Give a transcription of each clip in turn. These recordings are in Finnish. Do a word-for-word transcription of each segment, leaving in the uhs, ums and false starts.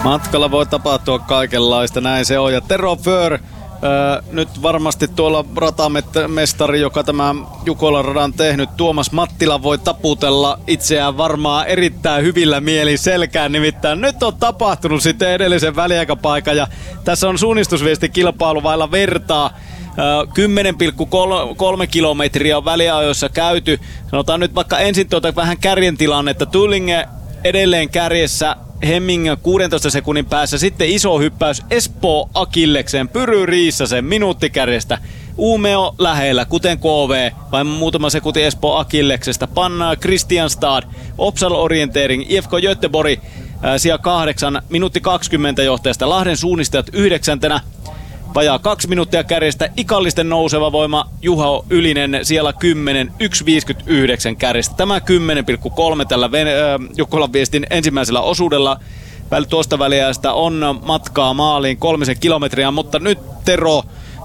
Matkalla voi tapahtua kaikenlaista, näin se on. Ja Tero Föhr, öö, nyt varmasti tuolla ratamestari, joka tämä Jukolan radan tehnyt, Tuomas Mattila voi taputella itseään varmaan erittäin hyvillä mielin selkään. Nimittäin nyt on tapahtunut sitten edellisen väliaikapaikan ja tässä on suunnistusviestikilpailu vailla vertaa. kymmenen pilkku kolme kilometriä on väliajoissa käyty. Sanotaan nyt vaikka ensin tuota vähän kärjen tilannetta. Tullinge edelleen kärjessä, Hemming kuudentoista sekunnin päässä. Sitten iso hyppäys Espoo Akillekseen, Pyry Riissasen minuuttikärjestä. Uumeo lähellä, kuten K V, vain muutama sekunti Espoo Akilleksesta. Panna Kristianstad, Opsal Orientering, I F K Göteborg sija kahdeksan, minuutti kaksikymmentä johtajasta. Lahden suunnistajat yhdeksäntenä. Vajaa kaksi minuuttia kärjestä. Ikallisten nouseva voima Juha Ylinen siellä kymmenen, yksi viisikymmentäyhdeksän kärjestä. Tämä kymmenen pilkku kolme tällä äh, Jukolan viestin ensimmäisellä osuudella. Väl tuosta väliästä on matkaa maaliin kolmisen kilometriä, mutta nyt Tero,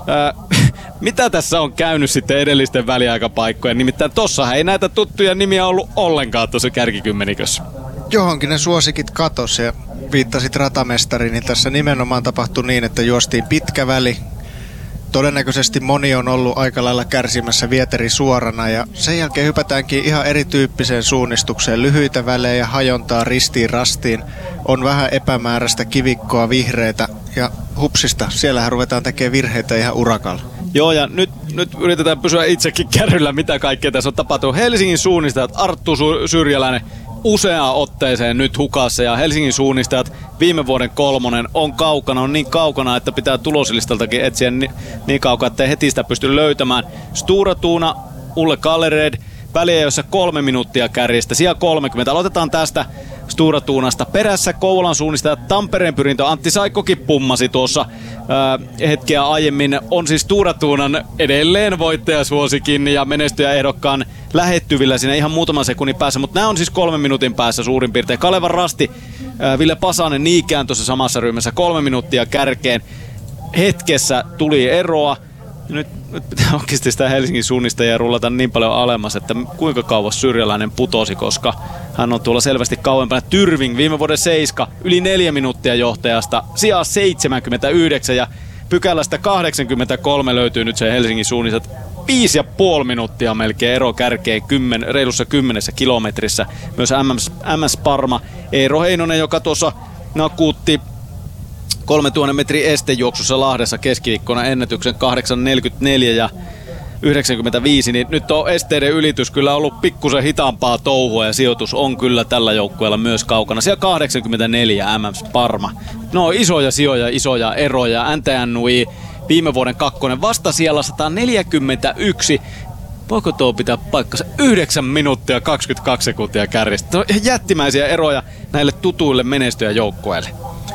äh, mitä tässä on käynyt sitten edellisten väliaikapaikkojen? Nimittäin tossa ei näitä tuttuja nimiä ollut ollenkaan tuossa kärkikymmenikössä. Johonkin ne suosikit katosi ja viittasit ratamestariin, niin tässä nimenomaan tapahtui niin, että juostiin pitkä väli. Todennäköisesti moni on ollut aika lailla kärsimässä vieteri suorana ja sen jälkeen hypätäänkin ihan erityyppiseen suunnistukseen. Lyhyitä välejä, hajontaa ristiin rastiin, on vähän epämääräistä kivikkoa, vihreitä ja hupsista. Siellähän ruvetaan tekemään virheitä ihan urakalla. Joo, ja nyt, nyt yritetään pysyä itsekin kärryllä, mitä kaikkea tässä on tapahtunut. Helsingin suunnistajat Arttu Syrjäläinen useaan otteeseen nyt hukassa ja Helsingin suunnistajat viime vuoden kolmonen on kaukana, on niin kaukana, että pitää tuloslistaltakin etsiä niin, niin kaukaa, ettei heti sitä pysty löytämään. Stura Tuuna, Ulle Kallered, väliä jossa kolme minuuttia kärjestä, sija kolmekymmentä. Aloitetaan tästä Stura Tuunasta. Perässä Kouvolan suunnistajat Tampereen pyrintö Antti Saikkokin pummasi tuossa ää, hetkeä aiemmin. On siis Stura Tuunan edelleen voittajasuosikin ja menestyjäehdokkaan lähettyvillä siinä ihan muutaman sekunnin päässä, mutta nämä on siis kolmen minuutin päässä suurin piirtein. Kalevan Rasti, ää, Ville Pasanen niikään tuossa samassa ryhmässä kolme minuuttia kärkeen. Hetkessä tuli eroa. Nyt, nyt pitää oikeasti sitä Helsingin suunnistajia rullata niin paljon alemmas, että kuinka kauas Syrjäläinen putosi, koska hän on tuolla selvästi kauempana. Tyrving viime vuoden seiska, yli neljä minuuttia johtajasta, sijaa seitsemänkymmentäyhdeksän ja pykälästä kahdeksankymmentäkolme löytyy nyt se Helsingin suunnistajat. Viisi ja puoli minuuttia melkein ero kärkeen kymmen, reilussa kymmenessä kilometrissä. Myös M S Parma, Eero Heinonen, joka tuossa nakuutti kolmetuhatta metrin estejuoksussa Lahdessa keskiviikkona ennätyksen kahdeksan neljäkymmentäneljä ja yhdeksänkymmentäviisi, niin nyt on esteiden ylitys kyllä ollut pikkusen hitaampaa touhua ja sijoitus on kyllä tällä joukkueella myös kaukana. Siellä kahdeksankymmentäneljä M S Parma. No isoja sijoja, isoja eroja. N T N U I viime vuoden kakkonen vasta siellä sata neljäkymmentäyksi. Voiko tuo pitää paikkansa? yhdeksän minuuttia kaksikymmentäkaksi sekuntia kärjestä. No, jättimäisiä eroja näille tutuille menestyjäjoukkueille.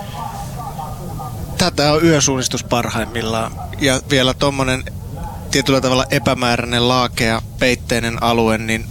Tätä on yösuunnistus parhaimmillaan. Ja vielä tommonen tietyllä tavalla epämääräinen, laakea, peitteinen alue, niin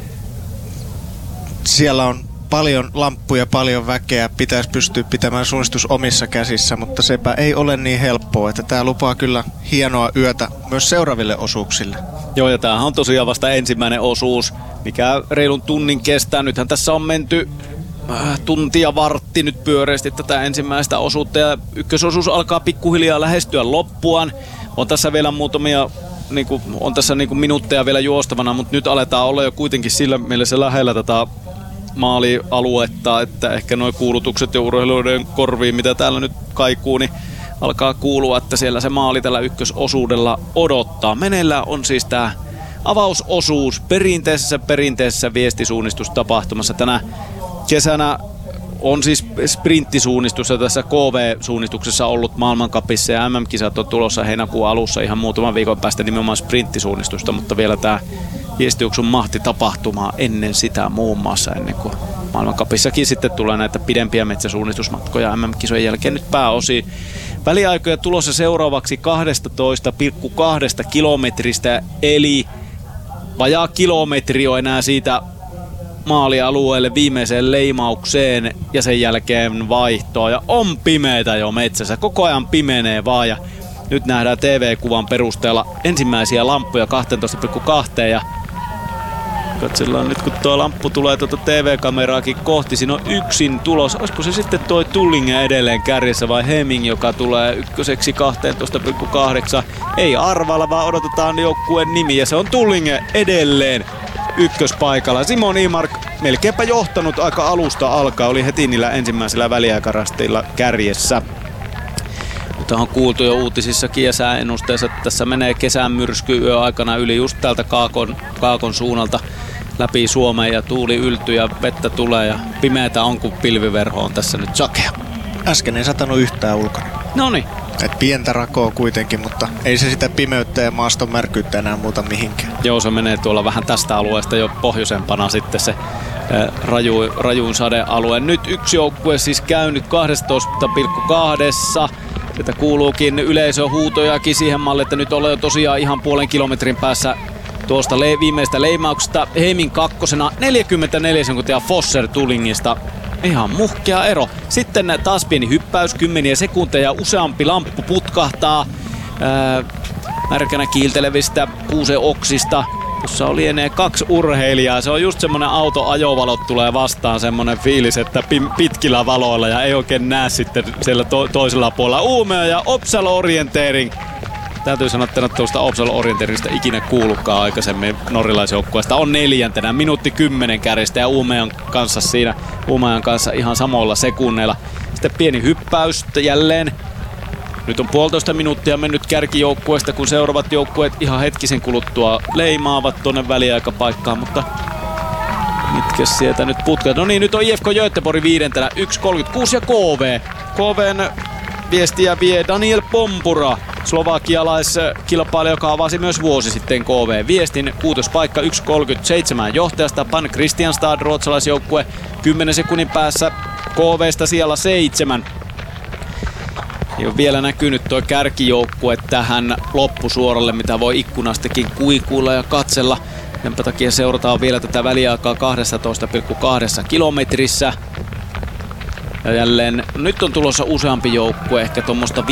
siellä on paljon lamppuja, paljon väkeä, pitäisi pystyä pitämään suunnistus omissa käsissä, mutta sepä ei ole niin helppoa, että tää lupaa kyllä hienoa yötä myös seuraaville osuuksille. Joo, ja tämähän on tosiaan vasta ensimmäinen osuus, mikä reilun tunnin kestää. Nythän tässä on menty äh, tuntia vartti nyt pyöreästi tätä ensimmäistä osuutta, ja ykkösosuus alkaa pikkuhiljaa lähestyä loppuaan. On tässä vielä muutamia, niin kuin, on tässä niin kuin minuutteja vielä juostavana, mutta nyt aletaan olla jo kuitenkin sillä mielessä lähellä tätä maalialuetta, että ehkä nuo kuulutukset ja urheilijoiden korviin, mitä täällä nyt kaikuu, niin alkaa kuulua, että siellä se maali tällä ykkösosuudella odottaa. Meneillään on siis tämä avausosuus perinteisessä perinteisessä viestisuunnistustapahtumassa. Tänä kesänä on siis sprinttisuunnistus ja tässä K V-suunnistuksessa ollut maailmancupissa ja M M-kisat on tulossa heinäkuun alussa ihan muutaman viikon päästä nimenomaan sprinttisuunnistusta, mutta vielä tämä viestijuoksun mahti tapahtumaa ennen sitä muun muassa, ennen kuin maailmancupissakin sitten tulee näitä pidempiä metsäsuunnistusmatkoja M M-kisojen jälkeen nyt pääosin. Väliaikoja tulossa seuraavaksi kaksitoista pilkku kaksi kilometristä, eli vajaa kilometri on enää siitä maalialueelle viimeiseen leimaukseen ja sen jälkeen vaihtoa. Ja on pimeätä jo metsässä, koko ajan pimenee vaan ja nyt nähdään T V-kuvan perusteella ensimmäisiä lamppuja kaksitoista pilkku kaksi ja Katsellaan nyt, kun tuo lamppu tulee tuota T V-kameraakin kohti. Siinä on yksin tulos. Olisiko se sitten toi Tullinge edelleen kärjessä vai Heming, joka tulee ykköseksi kaksitoista pilkku kahdeksan? Ei arvalla, vaan odotetaan joukkueen nimi ja se on Tullinge edelleen ykköspaikalla. Simon Imark melkeinpä johtanut aika alusta alkaa. Oli heti niillä ensimmäisellä väliaikarastilla kärjessä. Mutta on kuultu jo uutisissakin ja sääennusteessa, että tässä menee kesän myrsky yö aikana yli just täältä Kaakon, Kaakon suunnalta läpi Suomeen ja tuuli yltyy ja vettä tulee ja pimeätä on, kun pilviverho on tässä nyt sakea. Äsken ei satanut yhtään ulkona. Noniin. Et pientä rakoa kuitenkin, mutta ei se sitä pimeyttä ja maaston märkyyttä enää muuta mihinkään. Joo, se menee tuolla vähän tästä alueesta jo pohjoisempana sitten se raju, rajuun sadealue. Nyt yksi joukkue siis käynyt kaksitoista pilkku kaksi. Sieltä kuuluukin yleisöhuutojakin siihen malliin, että nyt ollaan jo tosiaan ihan puolen kilometrin päässä tuosta le- viimeistä leimauksesta. Heimin kakkosena neljäkymmentäneljä sekuntia Fosser Tullingista. Ihan muhkea ero. Sitten taas pieni hyppäys, kymmeniä sekunteja, useampi lamppu putkahtaa ää, märkänä kiiltelevistä kuusen oksista. Tuossa oli enää kaksi urheilijaa. Se on just semmonen auto-ajovalot tulee vastaan, semmonen fiilis, että pitkillä valoilla ja ei oikein näe sitten siellä to- toisella puolella. Uumea ja Opsal Orienteering. Täytyy sanoa, että en ole tuosta Opsal Orienteeringista ikinä kuullutkaan aikaisemmin norjalaisjoukkueesta. On neljäntenä, minuutti kymmenen kärjestä ja Uumean kanssa siinä, Uumean kanssa ihan samoilla sekunneilla. Sitten pieni hyppäys jälleen. Nyt on puolitoista minuuttia mennyt kärkijoukkueesta, kun seuraavat joukkueet ihan hetkisen kuluttua leimaavat tonne väliaikapaikkaan, mutta mitkä sieltä nyt putkevat? No niin, nyt on I F K Göteborg viidentenä, yksi kolmekymmentäkuusi ja K V. K V:n viestiä vie Daniel Pompura, slovakialaiskilpailija, joka avasi myös vuosi sitten K V viestin. Kuutospaikka yksi kolmekymmentäseitsemän johtajasta, Pan Kristianstad, ruotsalaisjoukkue, kymmenen sekunnin päässä K V:stä siellä seitsemän. Ei ole vielä näkynyt tuo kärkijoukkue tähän loppusuoralle, mitä voi ikkunastakin kuikuilla ja katsella. Sen takia seurataan vielä tätä väliaikaa kaksitoista pilkku kaksi kilometrissä. Ja jälleen nyt on tulossa useampi joukkue, ehkä tuommoista